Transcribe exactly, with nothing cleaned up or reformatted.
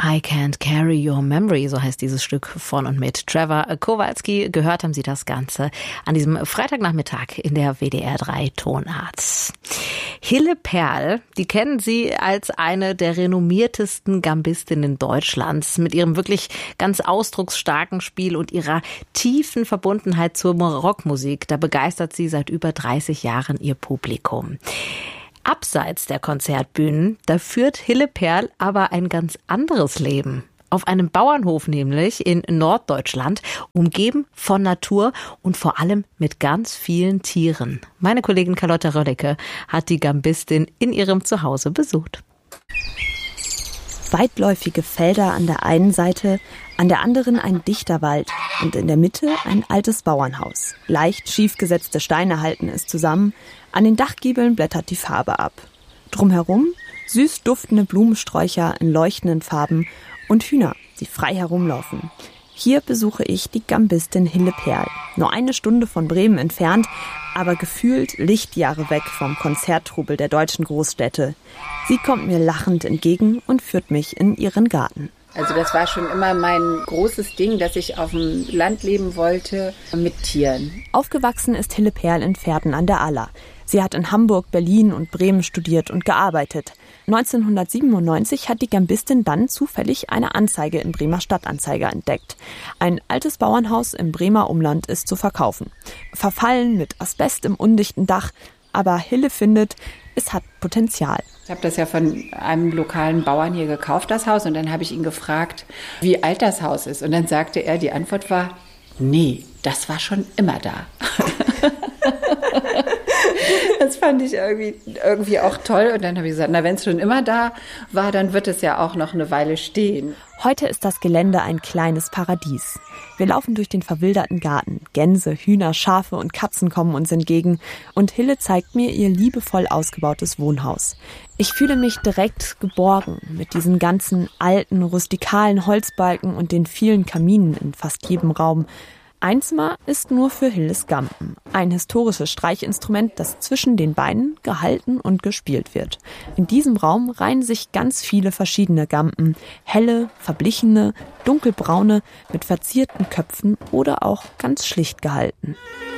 I Can't Carry Your Memory, so heißt dieses Stück von und mit Trevor Kowalski. Gehört haben Sie das Ganze an diesem Freitagnachmittag in der W D R drei Tonart. Hille Perl, die kennen Sie als eine der renommiertesten Gambistinnen Deutschlands. Mit ihrem wirklich ganz ausdrucksstarken Spiel und ihrer tiefen Verbundenheit zur Rockmusik, da begeistert sie seit über dreißig Jahren ihr Publikum. Abseits der Konzertbühnen, da führt Hille Perl aber ein ganz anderes Leben. Auf einem Bauernhof nämlich in Norddeutschland, umgeben von Natur und vor allem mit ganz vielen Tieren. Meine Kollegin Carlotta Rödecke hat die Gambistin in ihrem Zuhause besucht. Weitläufige Felder an der einen Seite, an der anderen ein dichter Wald und in der Mitte ein altes Bauernhaus. Leicht schief gesetzte Steine halten es zusammen, an den Dachgiebeln blättert die Farbe ab. Drumherum süß duftende Blumensträucher in leuchtenden Farben und Hühner, die frei herumlaufen. Hier besuche ich die Gambistin Hille Perl. Nur eine Stunde von Bremen entfernt, aber gefühlt Lichtjahre weg vom Konzerttrubel der deutschen Großstädte. Sie kommt mir lachend entgegen und führt mich in ihren Garten. Also das war schon immer mein großes Ding, dass ich auf dem Land leben wollte mit Tieren. Aufgewachsen ist Hille Perl in Verden an der Aller. Sie hat in Hamburg, Berlin und Bremen studiert und gearbeitet. neunzehnhundertsiebenundneunzig hat die Gambistin dann zufällig eine Anzeige im Bremer Stadtanzeiger entdeckt. Ein altes Bauernhaus im Bremer Umland ist zu verkaufen. Verfallen mit Asbest im undichten Dach, aber Hille findet, es hat Potenzial. Ich habe das ja von einem lokalen Bauern hier gekauft, das Haus, und dann habe ich ihn gefragt, wie alt das Haus ist. Und dann sagte er, die Antwort war, nee, das war schon immer da. Das fand ich irgendwie, irgendwie auch toll. Und dann habe ich gesagt, na, wenn es schon immer da war, dann wird es ja auch noch eine Weile stehen. Heute ist das Gelände ein kleines Paradies. Wir laufen durch den verwilderten Garten. Gänse, Hühner, Schafe und Katzen kommen uns entgegen. Und Hille zeigt mir ihr liebevoll ausgebautes Wohnhaus. Ich fühle mich direkt geborgen mit diesen ganzen alten, rustikalen Holzbalken und den vielen Kaminen in fast jedem Raum. Ein Zimmer ist nur für Hilles Gampen, ein historisches Streichinstrument, das zwischen den Beinen gehalten und gespielt wird. In diesem Raum reihen sich ganz viele verschiedene Gampen, helle, verblichene, dunkelbraune, mit verzierten Köpfen oder auch ganz schlicht gehalten.